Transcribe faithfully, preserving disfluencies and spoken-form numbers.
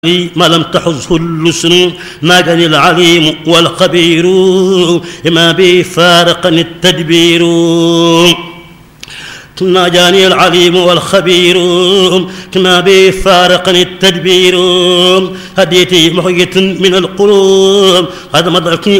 ما لم تحظه اللسن ناجني العليم والخبير ما به فارقني التدبير ناجاني العليم والخبير كما به فارقني التدبير هديتي محية من القلوب هذا مدركني